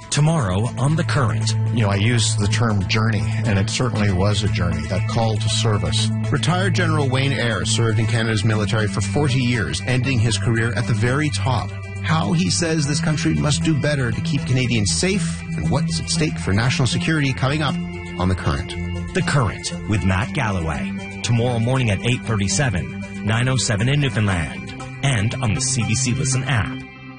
Tomorrow on The Current. I use the term journey, and it certainly was a journey, that call to service. Retired General Wayne Eyre served in Canada's military for 40 years, ending his career at the very top. How he says this country must do better to keep Canadians safe, and what's at stake for national security, coming up on The Current. The Current with Matt Galloway. Tomorrow morning at 8:37, 9:07 in Newfoundland, and on the CBC Listen app.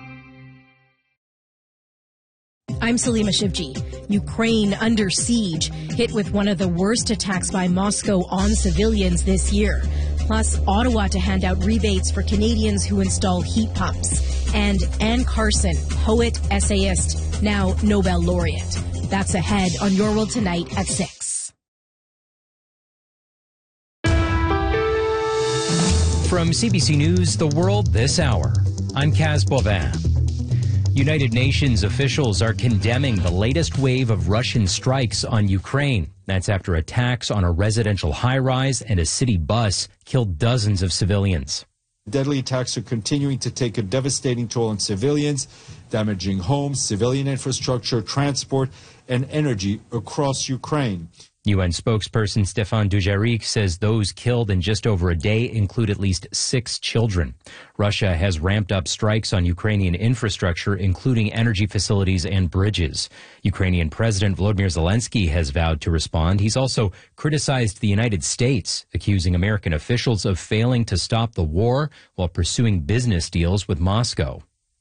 I'm Salima Shivji. Ukraine under siege, hit with one of the worst attacks by Moscow on civilians this year. Plus, Ottawa to hand out rebates for Canadians who install heat pumps. And Anne Carson, poet, essayist, now Nobel laureate. That's ahead on Your World Tonight at 6. From CBC News, The World This Hour, I'm Kaz Bovin. United Nations officials are condemning the latest wave of Russian strikes on Ukraine. That's after attacks on a residential high-rise and a city bus killed dozens of civilians. Deadly attacks are continuing to take a devastating toll on civilians, damaging homes, civilian infrastructure, transport, and energy across Ukraine. UN spokesperson Stefan Dujarric says those killed in just over a day include at least 6 children. Russia has ramped up strikes on Ukrainian infrastructure, including energy facilities and bridges. Ukrainian President Volodymyr Zelensky has vowed to respond. He's also criticized the United States, accusing American officials of failing to stop the war while pursuing business deals with Moscow.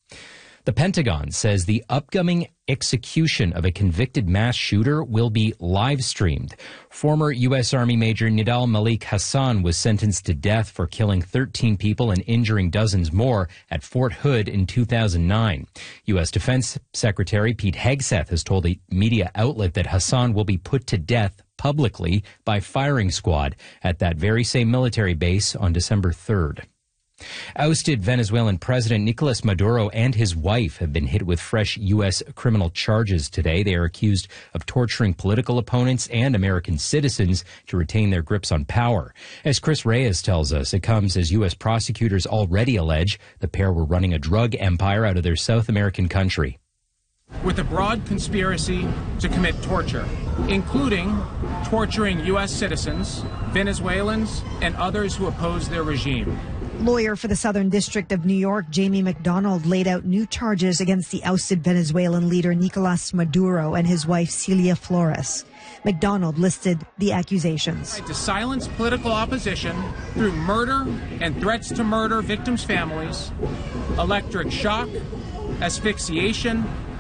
The Pentagon says the upcoming execution of a convicted mass shooter will be live-streamed. Former U.S. Army Major Nidal Malik Hassan was sentenced to death for killing 13 people and injuring dozens more at Fort Hood in 2009. U.S. Defense Secretary Pete Hegseth has told a media outlet that Hassan will be put to death publicly by firing squad at that very same military base on December 3rd. Ousted Venezuelan President Nicolas Maduro and his wife have been hit with fresh U.S. criminal charges today. They are accused of torturing political opponents and American citizens to retain their grips on power. As Chris Reyes tells us, it comes as U.S. prosecutors already allege the pair were running a drug empire out of their South American country. With a broad conspiracy to commit torture, including torturing U.S. citizens, Venezuelans, and others who oppose their regime. Lawyer for the Southern District of New York, Jamie McDonald, laid out new charges against the ousted Venezuelan leader Nicolas Maduro and his wife Celia Flores. McDonald listed the accusations. To silence political opposition through murder and threats to murder victims' families, electric shock, asphyxiation,